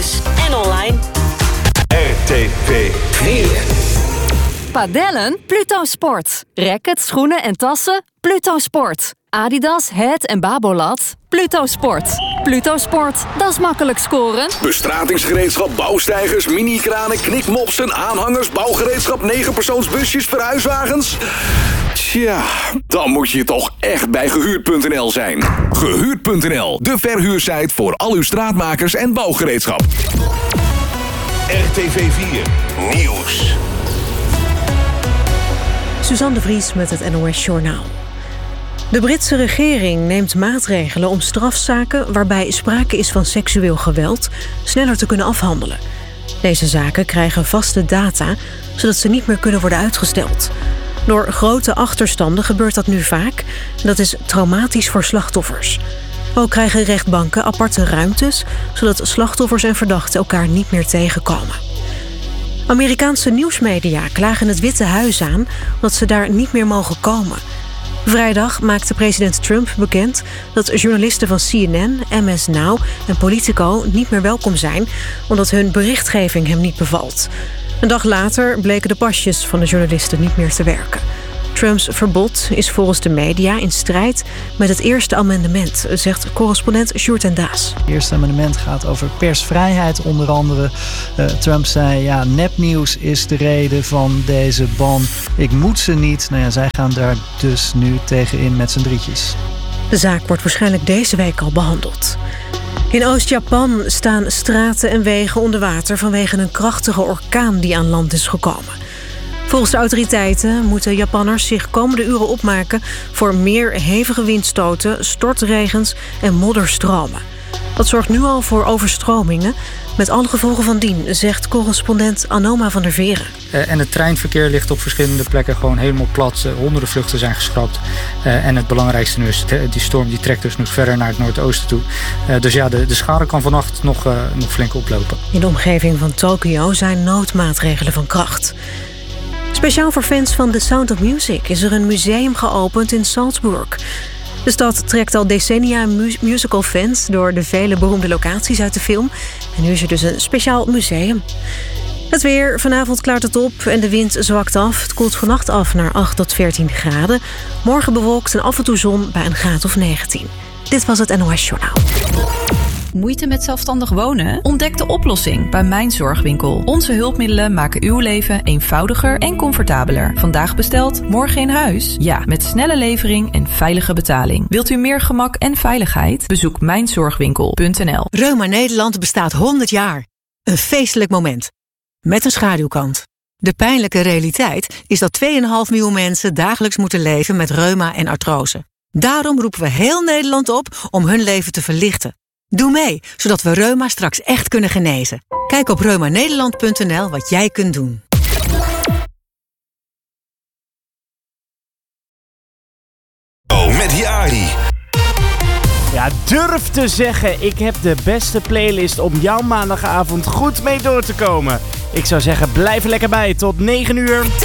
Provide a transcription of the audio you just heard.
thuis en online. RTV 4. Padellen? Pluto Sport. Rackets, schoenen en tassen? Pluto Sport. Adidas, Het en Babolat? Pluto Sport. Pluto Sport, dat is makkelijk scoren. Bestratingsgereedschap, bouwsteigers, mini-kranen, knikmopsen, aanhangers, bouwgereedschap, 9-persoonsbusjes, verhuiswagens. Tja, dan moet je toch echt bij Gehuurd.nl zijn. Gehuurd.nl, de verhuursite voor al uw straatmakers en bouwgereedschap. RTV 4 Nieuws. Suzanne de Vries met het NOS Journaal. De Britse regering neemt maatregelen om strafzaken waarbij sprake is van seksueel geweld sneller te kunnen afhandelen. Deze zaken krijgen vaste data, zodat ze niet meer kunnen worden uitgesteld. Door grote achterstanden gebeurt dat nu vaak. Dat is traumatisch voor slachtoffers. Ook krijgen rechtbanken aparte ruimtes, zodat slachtoffers en verdachten elkaar niet meer tegenkomen. Amerikaanse nieuwsmedia klagen het Witte Huis aan omdat ze daar niet meer mogen komen. Vrijdag maakte president Trump bekend dat journalisten van CNN, MS Now en Politico niet meer welkom zijn, omdat hun berichtgeving hem niet bevalt. Een dag later bleken de pasjes van de journalisten niet meer te werken. Trumps verbod is volgens de media in strijd met het Eerste Amendement, zegt correspondent Sjoerd en Daas. Het Eerste Amendement gaat over persvrijheid onder andere. Trump zei, nepnieuws is de reden van deze ban. Ik moet ze niet. Zij gaan daar dus nu tegenin met z'n drietjes. De zaak wordt waarschijnlijk deze week al behandeld. In Oost-Japan staan straten en wegen onder water vanwege een krachtige orkaan die aan land is gekomen. Volgens de autoriteiten moeten Japanners zich komende uren opmaken voor meer hevige windstoten, stortregens en modderstromen. Dat zorgt nu al voor overstromingen, met alle gevolgen van dien, zegt correspondent Anoma van der Veren. En het treinverkeer ligt op verschillende plekken gewoon helemaal plat. Honderden vluchten zijn geschrapt. En het belangrijkste nu is, die storm die trekt dus nog verder naar het noordoosten toe. Dus ja, de schade kan vannacht nog flink oplopen. In de omgeving van Tokio zijn noodmaatregelen van kracht. Speciaal voor fans van The Sound of Music is er een museum geopend in Salzburg. De stad trekt al decennia musicalfans door de vele beroemde locaties uit de film. En nu is er dus een speciaal museum. Het weer, vanavond klaart het op en de wind zwakt af. Het koelt vannacht af naar 8 tot 14 graden. Morgen bewolkt en af en toe zon bij een graad of 19. Dit was het NOS Journaal. Moeite met zelfstandig wonen? Ontdek de oplossing bij Mijn Zorgwinkel. Onze hulpmiddelen maken uw leven eenvoudiger en comfortabeler. Vandaag besteld, morgen in huis? Ja, met snelle levering en veilige betaling. Wilt u meer gemak en veiligheid? Bezoek mijnzorgwinkel.nl. Reuma Nederland bestaat 100 jaar. Een feestelijk moment. Met een schaduwkant. De pijnlijke realiteit is dat 2,5 miljoen mensen dagelijks moeten leven met reuma en artrose. Daarom roepen we heel Nederland op om hun leven te verlichten. Doe mee, zodat we reuma straks echt kunnen genezen. Kijk op reumanederland.nl wat jij kunt doen. Met Jari. Ja, durf te zeggen, ik heb de beste playlist om jouw maandagavond goed mee door te komen. Ik zou zeggen, blijf er lekker bij tot 9 uur.